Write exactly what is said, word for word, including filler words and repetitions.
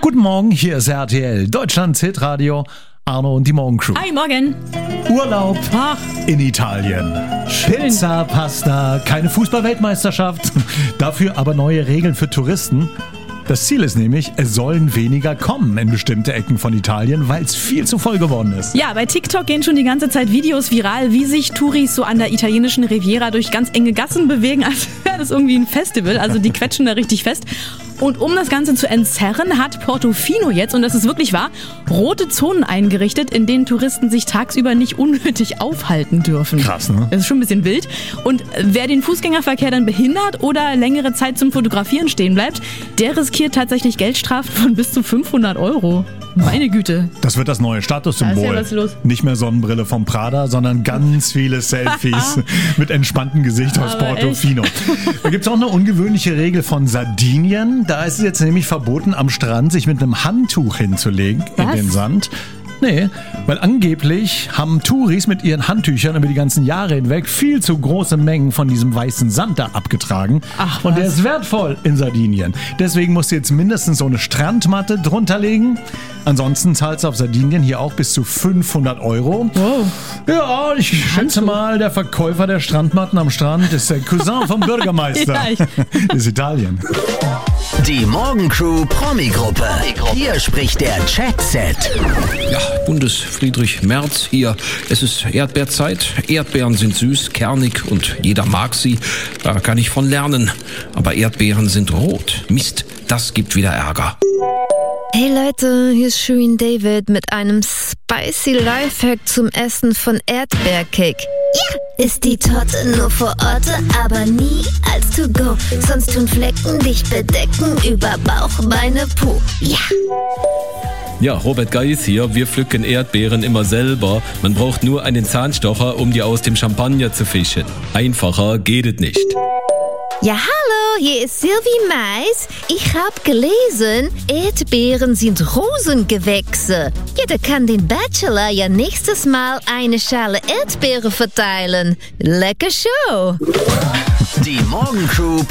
Guten Morgen, hier ist R T L, Deutschlands Hitradio, Arno und die Morgencrew. Hi, morgen. Urlaub Ach. in Italien. Schön. Pizza, Pasta, keine Fußball-Weltmeisterschaft. Dafür aber neue Regeln für Touristen. Das Ziel ist nämlich, es sollen weniger kommen in bestimmte Ecken von Italien, weil es viel zu voll geworden ist. Ja, bei TikTok gehen schon die ganze Zeit Videos viral, wie sich Touris so an der italienischen Riviera durch ganz enge Gassen bewegen, als wäre das irgendwie ein Festival. Also die quetschen da richtig fest. Und um das Ganze zu entzerren, hat Portofino jetzt, und das ist wirklich wahr, rote Zonen eingerichtet, in denen Touristen sich tagsüber nicht unnötig aufhalten dürfen. Krass, ne? Das ist schon ein bisschen wild. Und wer den Fußgängerverkehr dann behindert oder längere Zeit zum Fotografieren stehen bleibt, der riskiert tatsächlich Geldstrafen von bis zu fünfhundert Euro. Meine Güte. Das wird das neue Statussymbol. Da ist ja was los. Nicht mehr Sonnenbrille vom Prada, sondern ganz viele Selfies mit entspanntem Gesicht aus Aber Portofino. Da gibt es auch eine ungewöhnliche Regel von Sardinien. Da ist es jetzt nämlich verboten, am Strand sich mit einem Handtuch hinzulegen in Was? den Sand. Nee, weil angeblich haben Touris mit ihren Handtüchern über die ganzen Jahre hinweg viel zu große Mengen von diesem weißen Sand da abgetragen. Ach, und der was? ist wertvoll in Sardinien. Deswegen musst du jetzt mindestens so eine Strandmatte drunter legen. Ansonsten zahlst du auf Sardinien hier auch bis zu fünfhundert Euro. Wow. Ja, ich schätze mal, der Verkäufer der Strandmatten am Strand ist der Cousin vom Bürgermeister. Ja, ich- Das ist Italien. Die Morgencrew Promi-Gruppe. Hier spricht der Chat-Set. Ja, Bundesfriedrich Merz hier. Es ist Erdbeerzeit. Erdbeeren sind süß, kernig und jeder mag sie. Da kann ich von lernen. Aber Erdbeeren sind rot. Mist, das gibt wieder Ärger. Hey Leute, hier ist Shirin David mit einem spicy Lifehack zum Essen von Erdbeercake. Ja, ist die Torte nur vor Ort, aber nie als to go. Sonst tun Flecken dich bedecken über Bauch, Beine, Po. Ja. Ja, Robert Geis hier. Wir pflücken Erdbeeren immer selber. Man braucht nur einen Zahnstocher, um die aus dem Champagner zu fischen. Einfacher geht es nicht. Ja, hallo, hier ist Sylvie Mais. Ich hab gelesen, Erdbeeren sind Rosengewächse. Ja, da kann den Bachelor ja nächstes Mal eine Schale Erdbeere verteilen. Lecker Show! Die Morgencrew